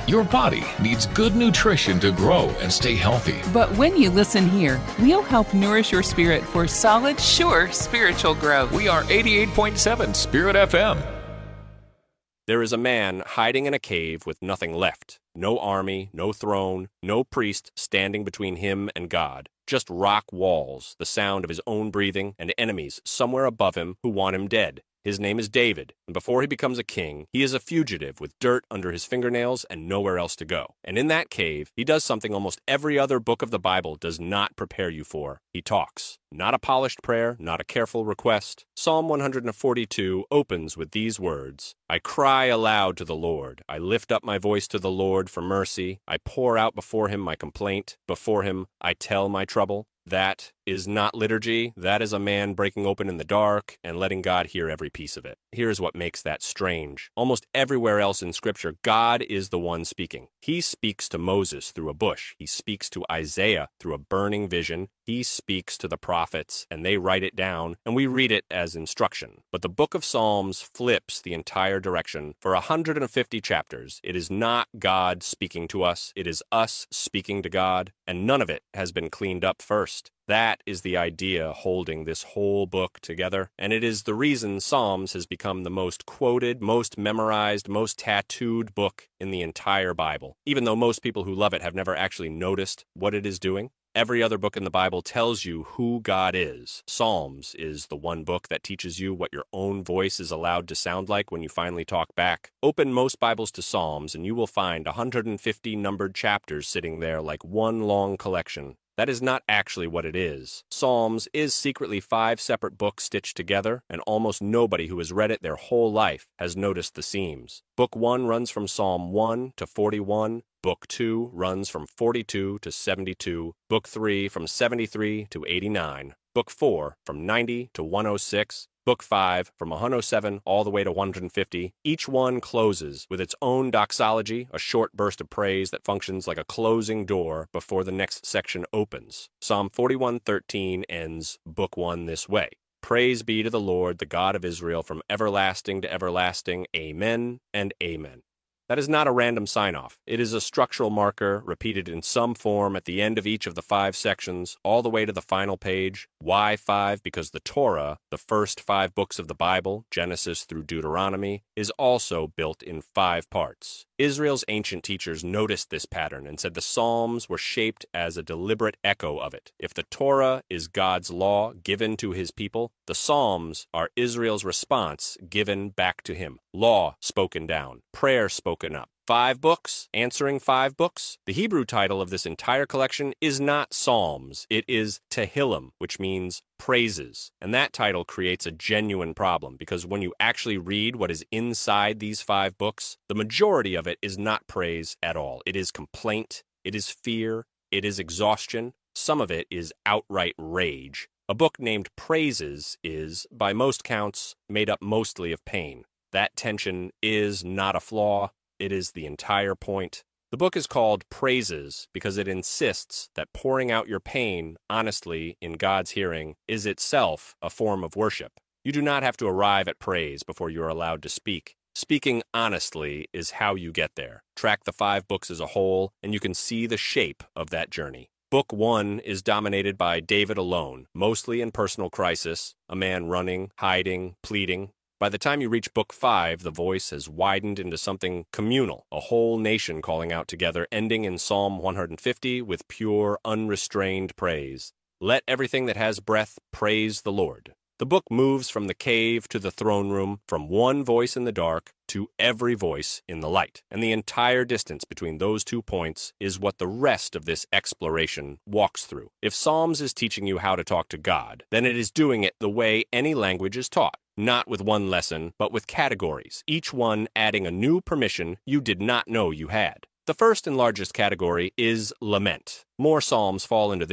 Your body needs good nutrition to grow and stay healthy. But when you listen here, we'll help nourish your spirit for solid, sure spiritual growth. We are 88.7 Spirit FM. There is a man hiding in a cave with nothing left. No army, no throne, no priest standing between him and God. Just rock walls, the sound of his own breathing, and enemies somewhere above him who want him dead. His name is David, and before he becomes a king, he is a fugitive with dirt under his fingernails and nowhere else to go. And in that cave, he does something almost every other book of the Bible does not prepare you for. He talks. Not a polished prayer, not a careful request. Psalm 142 opens with these words, I cry aloud to the Lord. I lift up my voice to the Lord for mercy. I pour out before him my complaint. Before him I tell my trouble. That is not liturgy. That is a man breaking open in the dark and letting God hear every piece of it. Here's what makes that strange. Almost everywhere else in Scripture, God is the one speaking. He speaks to Moses through a bush. He speaks to Isaiah through a burning vision. He speaks to the prophets, and they write it down, and we read it as instruction. But the book of Psalms flips the entire direction. For 150 chapters, it is not God speaking to us. It is us speaking to God, and none of it has been cleaned up first. That is the idea holding this whole book together, and it is the reason Psalms has become the most quoted, most memorized, most tattooed book in the entire Bible. Even though most people who love it have never actually noticed what it is doing, every other book in the Bible tells you who God is. Psalms is the one book that teaches you what your own voice is allowed to sound like when you finally talk back. Open most Bibles to Psalms, and you will find 150 numbered chapters sitting there like one long collection. That is not actually what it is. Psalms is secretly 5 separate books stitched together, and almost nobody who has read it their whole life has noticed the seams. Book 1 runs from Psalm 1 to 41. Book 2 runs from 42 to 72. Book 3 from 73 to 89. Book 4 from 90 to 106. Book 5 from 107 all the way to 150. Each one closes with its own doxology, a short burst of praise that functions like a closing door before the next section opens. Psalm 41:13 ends Book 1 this way. Praise be to the Lord, the God of Israel, from everlasting to everlasting. Amen and amen. That is not a random sign-off. It is a structural marker repeated in some form at the end of each of the 5 sections, all the way to the final page. Why 5? Because the Torah, the first 5 books of the Bible, Genesis through Deuteronomy, is also built in 5 parts. Israel's ancient teachers noticed this pattern and said the Psalms were shaped as a deliberate echo of it. If the Torah is God's law given to his people, the Psalms are Israel's response given back to him. Law spoken down, prayer spoken up. 5 books, answering 5 books. The Hebrew title of this entire collection is not Psalms. It is Tehillim, which means praises. And that title creates a genuine problem because when you actually read what is inside these 5 books, the majority of it is not praise at all. It is complaint, it is fear, it is exhaustion. Some of it is outright rage. A book named Praises is, by most counts, made up mostly of pain. That tension is not a flaw. It is the entire point. The book is called Praises because it insists that pouring out your pain honestly in God's hearing is itself a form of worship. You do not have to arrive at praise before you are allowed to speak. Speaking honestly is how you get there. Track the 5 books as a whole, and you can see the shape of that journey. Book 1 is dominated by David alone, mostly in personal crisis, a man running, hiding, pleading. By the time you reach Book 5, the voice has widened into something communal, a whole nation calling out together, ending in Psalm 150 with pure, unrestrained praise. Let everything that has breath praise the Lord. The book moves from the cave to the throne room, from one voice in the dark to every voice in the light. And the entire distance between those 2 points is what the rest of this exploration walks through. If Psalms is teaching you how to talk to God, then it is doing it the way any language is taught. Not with one lesson, but with categories, each one adding a new permission you did not know you had. The first and largest category is lament. More psalms fall into